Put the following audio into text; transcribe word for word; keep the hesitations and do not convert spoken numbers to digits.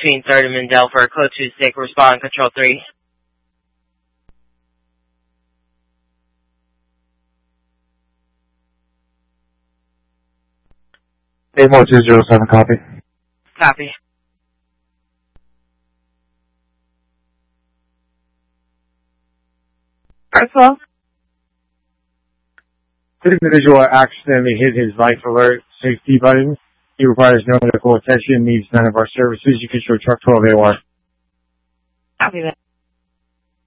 between third and Mendel for a code two six, respond control three. eight more two zero seven, copy. Copy. Arsenal? This individual accidentally hit his life alert safety button. He requires no medical attention, needs none of our services. You can show truck twelve A one. Copy that.